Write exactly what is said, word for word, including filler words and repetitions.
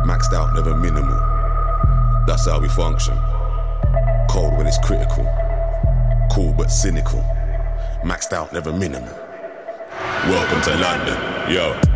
Maxed out, never minimal. That's how we function. Cold when it's critical. Cool but cynical. Maxed out, never minimal. Welcome to London, yo.